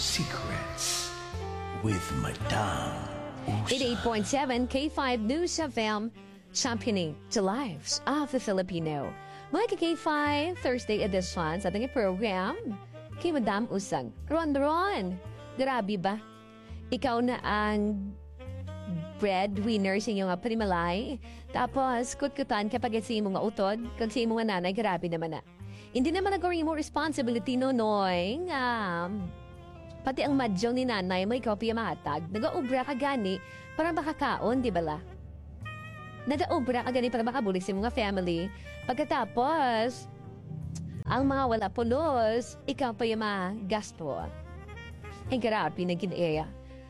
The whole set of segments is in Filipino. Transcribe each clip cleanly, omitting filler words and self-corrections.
Secrets with Madame Usa. 88.7 K5 News FM, championing the lives of the Filipino. Mga K5 Thursday edition sa ating program, kay Madam Usang. Ron, grabe ba? Ikaw na ang breadwinner sa inyong panimalay. Tapos, kutkutan kapag sa imong utod, kag sa imong nanay, grabe naman na. Hindi naman nagawin mo responsibility noy, pati ang madyong ni nanay mo ikaw piyamatag, nag-aubra ka gani para makakaon, di ba la? Nag-aubra ka gani para makabulik sa mga family. Pagkatapos, ang mga wala pulos, ikaw pa yung magasto. Ang grabe na ginaya.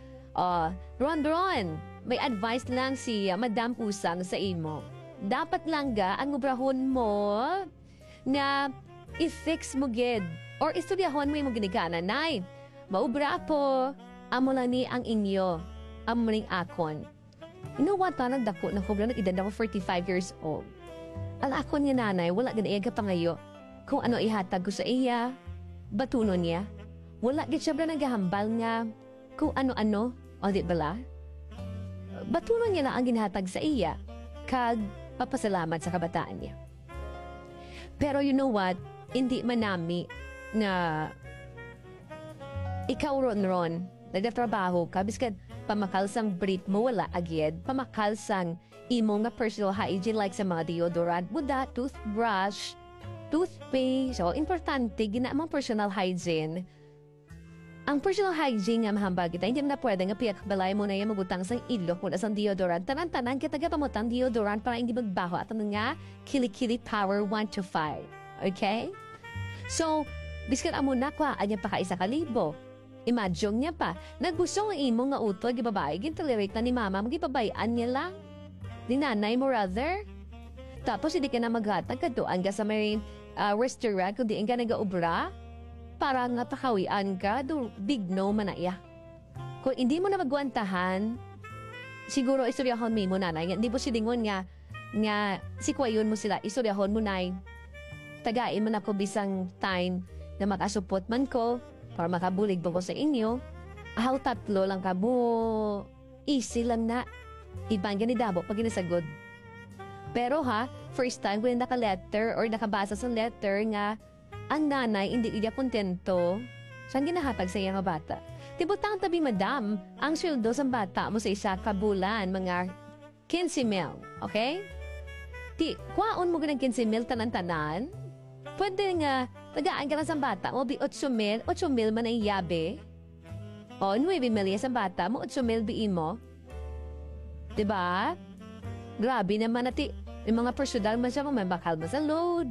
Ron, may advice lang si Madam Usang sa imo. Dapat lang ang ubrahon mo na i-fix mo gid or istudyahon mo yung ginikanan. Nay, maubra po, amo lang ni ang inyo, amo ning akon. You know what, parang dako na kubra, nag-edad ako 45 years old. Ang akon niya nanay, wala ganaya ka pangayo. Kung ano ihatag ko sa iya, batunon niya. Wala gid siya bra naghahambal nga kung ano-ano, o di bala? Batunon niya lang ang ginhatag sa iya, kag papasalamat sa kabataan niya. Pero you know what, hindi man nami na ikaw ron, nagtatrabaho ka, biskan pamakalsang brief mo wala agad, pamakalsang imo nga personal hygiene like sa mga deodorant, muda, toothbrush, toothpaste, so importante, ginamang personal hygiene. Ang personal hygiene nga mahambag kita, hindi mo na pwede nga piyakbalay mo na yung magutang sang ilok mo na sang deodorant. Tanan-tanan kita gapamutang deodorant para hindi magbaho at ano nga, kilikili power 1 to 5. Okay? So, biskan amo na kwa, anya pa ka 1,000. Imagine niya pa, naggusto ng imo nga utod, gibabae, gintolerate na ni mama, magibabayaan niya lang. Ni nanay mo rather. Tapos hindi ka na maghatag ka doon ka sa may restaurant, kundi ka nag-aubra. Para nga pakawian ka, big no manaya. Kung hindi mo na magwantahan, siguro istoryahon mo nanay. Hindi mo silingon nga sikwayon mo sila, istoryahon mo nay. Tagain mo na ko bisang time na makasupot man ko para makabulig ko sa inyo. Ahaw tatlo lang ka mo. Easy lang na. Ibang ganidabo pag ginasagod. Pero first time kung naka-letter or nakabasa sa letter nga ang nanay hindi iya kontento, saan ginahatag sa iya nga bata? Tibutang tabi madam, ang sweldo sa bata mo sa isa kabulan, mga 15,000, okay? Kwaon mo ganang 15,000 tanan-tanan? Pwede nga, tagaan ka lang sa bata mo, 8,000 man ay yabe. O, 9,000 sa bata mo, 8,000 biin mo. Diba? Grabe naman yung mga personal man siya mo, may bakal man sa load.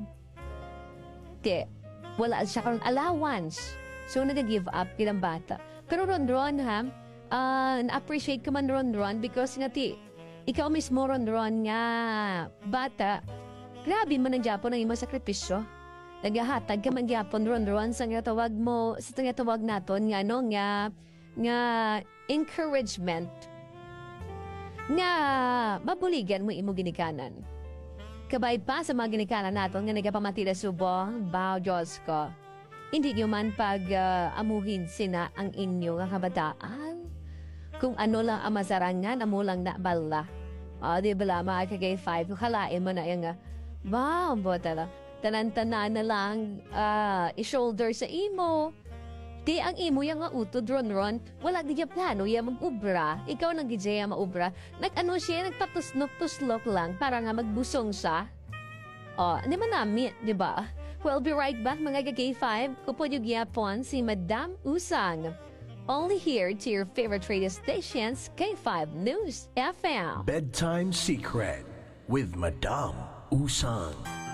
Wala siya karong allowance. So, nag-give up kilang bata. Pero Ron, na-appreciate ko man Ron, because nga ikaw mismo Ron nga, bata, grabe man ang Japon ang imong sakripisyo. Naghahatag ka man Japon Ron, sa nga tawag mo, sa nga tawag naton, nga encouragement, nga mabuligan mo imo ginikanan. Kabay pa sa mga ginikanan natin nga nagapamatila subong, bao Diyos ko. Hindi nyo man amuhin sina ang inyo nga kabataan. Kung ano lang ang masarangan, amo lang na bala. Di ba mga kagay 5, kalain mo na yung wow, bota tanan-tanan na lang i-shoulder sa imo. Di ang imo yung nga utod Ron, wala di niya plano yung mag-ubra. Ikaw nang gijaya maubra. Nag-ano siya, nagpatuslok-tuslok lang para nga magbusong siya. Hindi man namin, di ba? We'll be right back mga K5. Kupod yung yapon si Madam Usang. Only here to your favorite radio stations, K5 News FM. Bedtime Secret with Madame Usang.